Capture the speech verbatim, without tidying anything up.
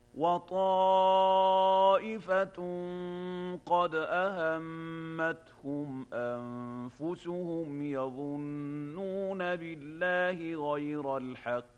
وطائفة قد أهمتهم أنفسهم يظنون بالله غير الحق